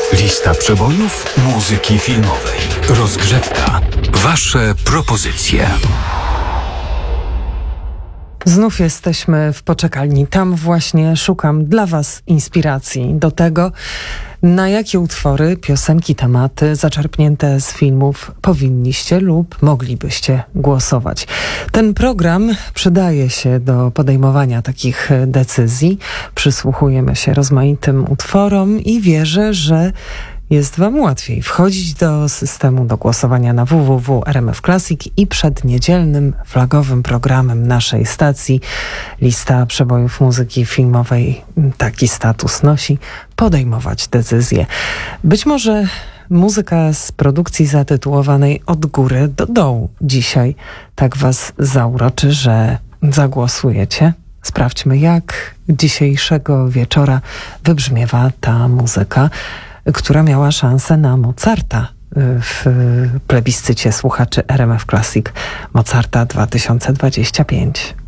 Lista przebojów muzyki filmowej. Rozgrzewka. Wasze propozycje. Znów jesteśmy w poczekalni. Tam właśnie szukam dla Was inspiracji do tego, na jakie utwory, piosenki, tematy zaczerpnięte z filmów powinniście lub moglibyście głosować. Ten program przydaje się do podejmowania takich decyzji. Przysłuchujemy się rozmaitym utworom i wierzę, że jest Wam łatwiej wchodzić do systemu do głosowania na www.rmf Classic i przed niedzielnym flagowym programem naszej stacji Lista przebojów muzyki filmowej taki status nosi, podejmować decyzje. Być może muzyka z produkcji zatytułowanej Od góry do dołu dzisiaj tak Was zauroczy, że zagłosujecie. Sprawdźmy, jak dzisiejszego wieczora wybrzmiewa ta muzyka, która miała szansę na Mozarta w plebiscycie słuchaczy RMF Classic Mozarta 2025.